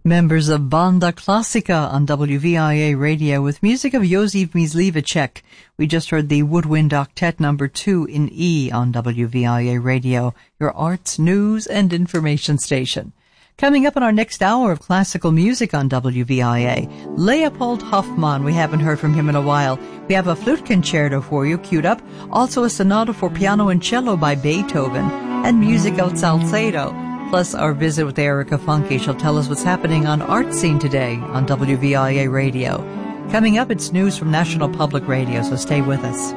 Members of Banda Classica on WVIA Radio with music of Józef Myslivacek. We just heard the Woodwind Octet number 2 in E on WVIA Radio, your arts, news, and information station. Coming up in our next hour of classical music on WVIA, Leopold Hoffmann. We haven't heard from him in a while. We have a flute concerto for you queued up, also a sonata for piano and cello by Beethoven, and music of Salcedo. Plus, our visit with Erica Funke. She'll tell us what's happening on Art Scene today on WVIA Radio. Coming up, it's news from National Public Radio, so stay with us.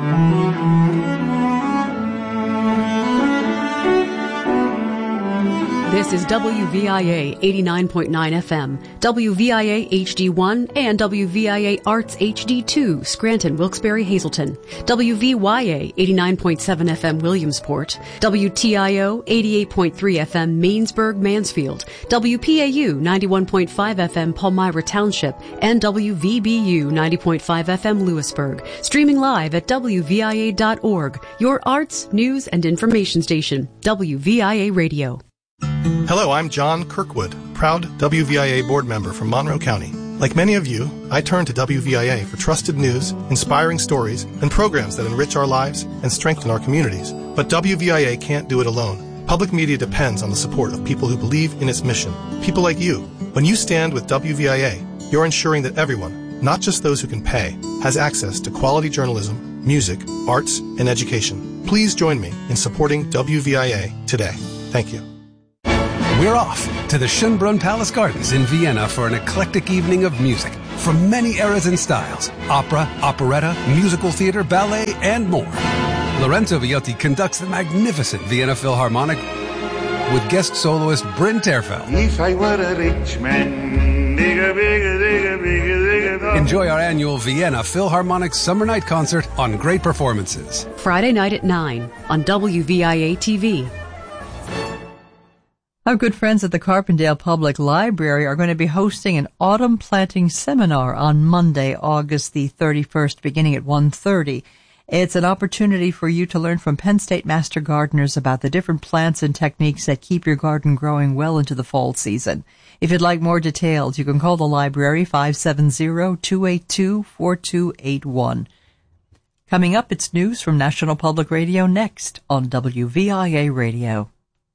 This is WVIA 89.9 FM, WVIA HD1, and WVIA Arts HD2, Scranton, Wilkes-Barre, Hazleton, WVYA 89.7 FM, Williamsport, WTIO 88.3 FM, Mainsburg, Mansfield, WPAU 91.5 FM, Palmyra Township, and WVBU 90.5 FM, Lewisburg. Streaming live at WVIA.org, your arts, news, and information station, WVIA Radio. Hello, I'm John Kirkwood, proud WVIA board member from Monroe County. Like many of you, I turn to WVIA for trusted news, inspiring stories, and programs that enrich our lives and strengthen our communities. But WVIA can't do it alone. Public media depends on the support of people who believe in its mission. People like you. When you stand with WVIA, you're ensuring that everyone, not just those who can pay, has access to quality journalism, music, arts, and education. Please join me in supporting WVIA today. Thank you. We're off to the Schönbrunn Palace Gardens in Vienna for an eclectic evening of music from many eras and styles: opera, operetta, musical theater, ballet, and more. Lorenzo Viotti conducts the magnificent Vienna Philharmonic with guest soloist Bryn Terfel. If I were a rich man, Enjoy our annual Vienna Philharmonic Summer Night Concert on Great Performances. Friday night at 9 on WVIA TV. Our good friends at the Carpendale Public Library are going to be hosting an autumn planting seminar on Monday, August the 31st, beginning at 1:30. It's an opportunity for you to learn from Penn State Master Gardeners about the different plants and techniques that keep your garden growing well into the fall season. If you'd like more details, you can call the library 570-282-4281. Coming up, it's news from National Public Radio next on WVIA Radio.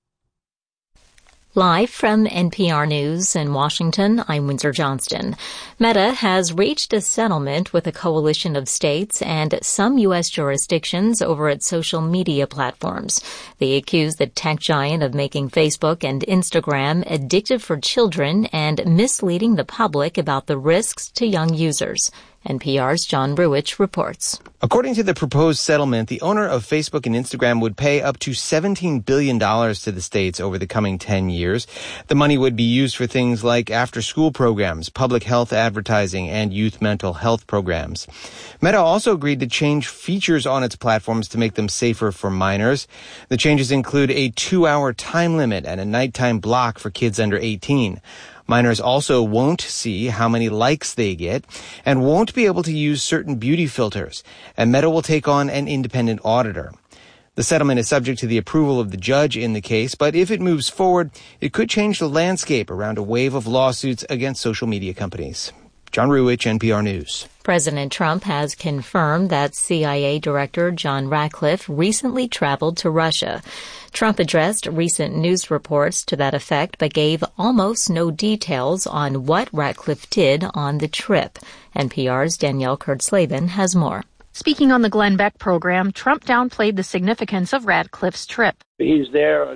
Live from NPR News in Washington, I'm Windsor Johnston. Meta has reached a settlement with a coalition of states and some U.S. jurisdictions over its social media platforms. They accuse the tech giant of making Facebook and Instagram addictive for children and misleading the public about the risks to young users. NPR's John Ruwitch reports. According to the proposed settlement, the owner of Facebook and Instagram would pay up to $17 billion to the states over the coming 10 years. The money would be used for things like after-school programs, public health advertising, and youth mental health programs. Meta also agreed to change features on its platforms to make them safer for minors. The changes include a 2-hour time limit and a nighttime block for kids under 18. Minors also won't see how many likes they get and won't be able to use certain beauty filters, and Meta will take on an independent auditor. The settlement is subject to the approval of the judge in the case, but if it moves forward, it could change the landscape around a wave of lawsuits against social media companies. John Ruwitch, NPR News. President Trump has confirmed that CIA Director John Ratcliffe recently traveled to Russia. Trump addressed recent news reports to that effect, but gave almost no details on what Ratcliffe did on the trip. NPR's Danielle Kurtzleben has more. Speaking on the Glenn Beck program, Trump downplayed the significance of Ratcliffe's trip. He's there,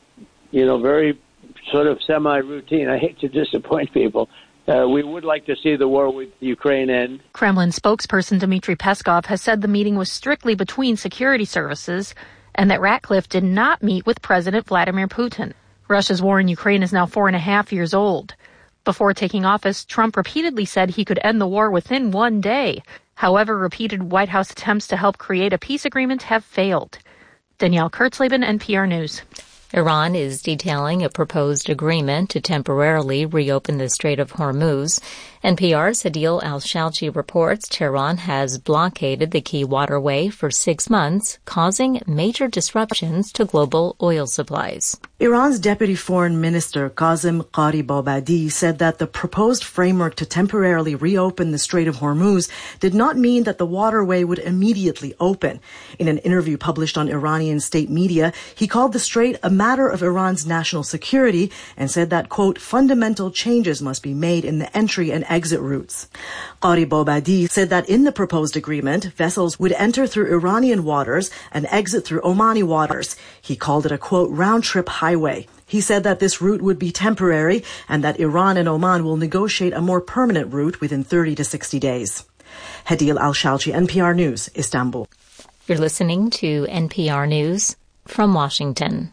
very sort of semi-routine. I hate to disappoint people. We would like to see the war with Ukraine end. Kremlin spokesperson Dmitry Peskov has said the meeting was strictly between security services and that Ratcliffe did not meet with President Vladimir Putin. Russia's war in Ukraine is now 4.5 years old. Before taking office, Trump repeatedly said he could end the war within 1 day. However, repeated White House attempts to help create a peace agreement have failed. Danielle Kurtzleben, NPR News. Iran is detailing a proposed agreement to temporarily reopen the Strait of Hormuz. NPR's Adil Al-Shalchi reports Tehran has blockaded the key waterway for 6 months, causing major disruptions to global oil supplies. Iran's Deputy Foreign Minister Qasem Gharibabadi said that the proposed framework to temporarily reopen the Strait of Hormuz did not mean that the waterway would immediately open. In an interview published on Iranian state media, he called the strait a matter of Iran's national security and said that, quote, fundamental changes must be made in the entry and exit routes. Gharibabadi said that in the proposed agreement, vessels would enter through Iranian waters and exit through Omani waters. He called it a, quote, round-trip highway. He said that this route would be temporary and that Iran and Oman will negotiate a more permanent route within 30 to 60 days. Adil Al-Shalchi, NPR News, Istanbul. You're listening to NPR News from Washington.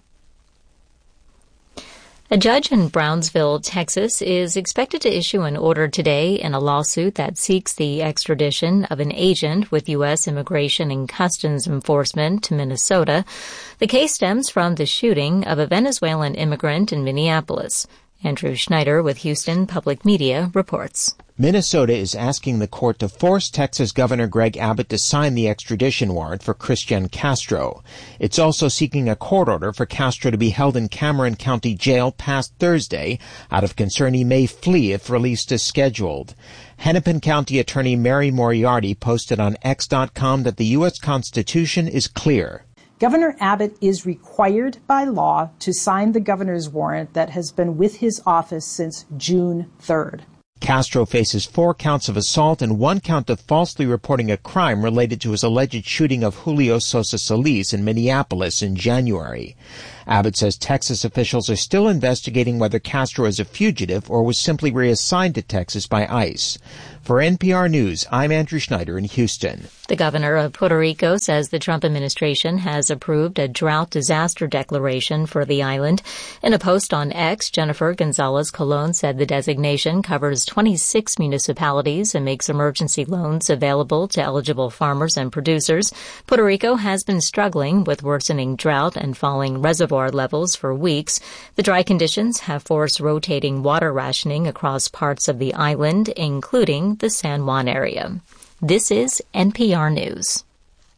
A judge in Brownsville, Texas, is expected to issue an order today in a lawsuit that seeks the extradition of an agent with U.S. Immigration and Customs Enforcement to Minnesota. The case stems from the shooting of a Venezuelan immigrant in Minneapolis. Andrew Schneider with Houston Public Media reports. Minnesota is asking the court to force Texas Governor Greg Abbott to sign the extradition warrant for Christian Castro. It's also seeking a court order for Castro to be held in Cameron County Jail past Thursday out of concern he may flee if released as scheduled. Hennepin County Attorney Mary Moriarty posted on X.com that the U.S. Constitution is clear. Governor Abbott is required by law to sign the governor's warrant that has been with his office since June 3rd. Castro faces 4 counts of assault and 1 count of falsely reporting a crime related to his alleged shooting of Julio Sosa Solis in Minneapolis in January. Abbott says Texas officials are still investigating whether Castro is a fugitive or was simply reassigned to Texas by ICE. For NPR News, I'm Andrew Schneider in Houston. The governor of Puerto Rico says the Trump administration has approved a drought disaster declaration for the island. In a post on X, Jennifer Gonzalez Colon said the designation covers 26 municipalities and makes emergency loans available to eligible farmers and producers. Puerto Rico has been struggling with worsening drought and falling reservoir levels for weeks. The dry conditions have forced rotating water rationing across parts of the island, including the San Juan area. This is NPR News.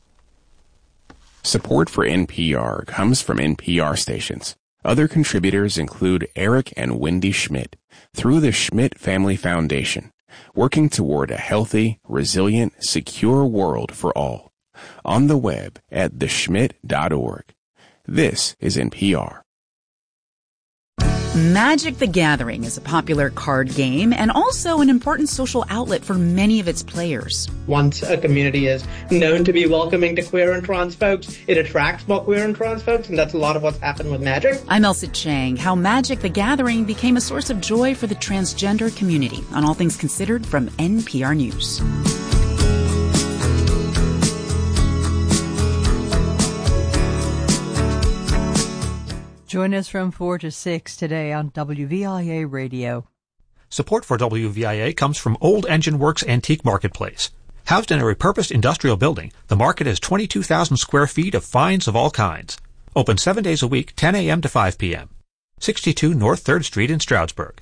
Support for NPR comes from NPR stations. Other contributors include Eric and Wendy Schmidt through the Schmidt Family Foundation, working toward a healthy, resilient, secure world for all. On the web at theschmidt.org. This is NPR. Magic the Gathering is a popular card game and also an important social outlet for many of its players. Once a community is known to be welcoming to queer and trans folks, it attracts more queer and trans folks, and that's a lot of what's happened with Magic. I'm Elsa Chang. How Magic the Gathering became a source of joy for the transgender community on All Things Considered from NPR News. Join us from 4 to 6 today on WVIA Radio. Support for WVIA comes from Old Engine Works Antique Marketplace. Housed in a repurposed industrial building, the market has 22,000 square feet of finds of all kinds. Open 7 days a week, 10 a.m. to 5 p.m. 62 North 3rd Street in Stroudsburg.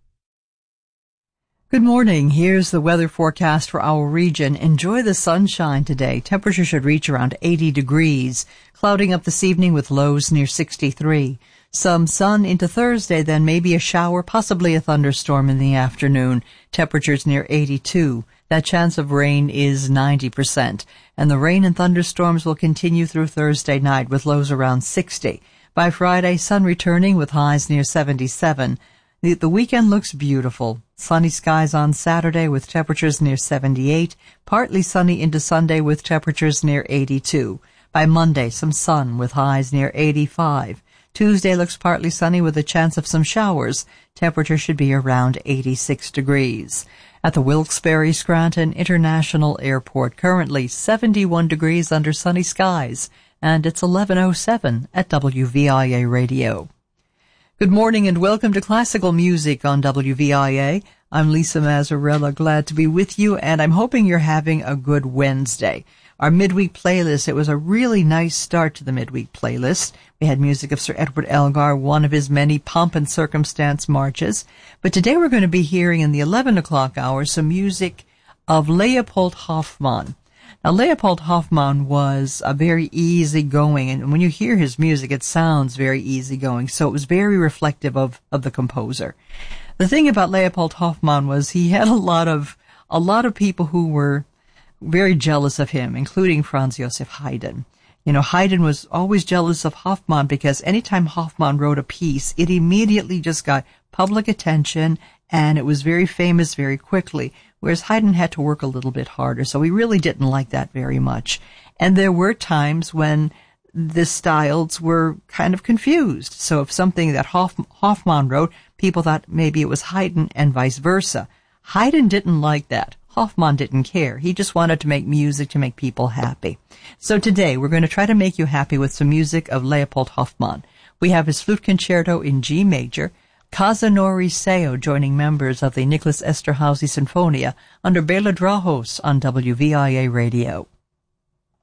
Good morning. Here's the weather forecast for our region. Enjoy the sunshine today. Temperature should reach around 80 degrees. Clouding up this evening with lows near 63. Some sun into Thursday, then maybe a shower, possibly a thunderstorm in the afternoon. Temperatures near 82. That chance of rain is 90%. And the rain and thunderstorms will continue through Thursday night with lows around 60. By Friday, sun returning with highs near 77. The weekend looks beautiful. Sunny skies on Saturday with temperatures near 78. Partly sunny into Sunday with temperatures near 82. By Monday, some sun with highs near 85. Tuesday looks partly sunny with a chance of some showers. Temperature should be around 86 degrees. At the Wilkes-Barre Scranton International Airport, currently 71 degrees under sunny skies. And it's 11:07 at WVIA Radio. Good morning and welcome to Classical Music on WVIA. I'm Lisa Mazzarella, glad to be with you, and I'm hoping you're having a good Wednesday. our midweek playlist. It was a really nice start to the midweek playlist. We had music of Sir Edward Elgar, one of his many pomp and circumstance marches. But today we're going to be hearing in the 11 o'clock hour some music of Leopold Hoffmann. Now, Leopold Hoffmann was a very easygoing, and when you hear his music, it sounds very easygoing. So it was very reflective of the composer. The thing about Leopold Hoffmann was he had a lot of people who were very jealous of him, including Franz Joseph Haydn. You know, Haydn was always jealous of Hoffmann because anytime Hoffmann wrote a piece, it immediately just got public attention and it was very famous very quickly, whereas Haydn had to work a little bit harder. So he really didn't like that very much. And there were times when the styles were kind of confused. So if something that Hoffmann wrote, people thought maybe it was Haydn and vice versa. Haydn didn't like that. Hoffmann didn't care. He just wanted to make music to make people happy. So today we're going to try to make you happy with some music of Leopold Hoffmann. We have his flute concerto in G major, Kazunori Seo joining members of the Nicholas Esterhazy Sinfonia under Bela Drahos on WVIA Radio.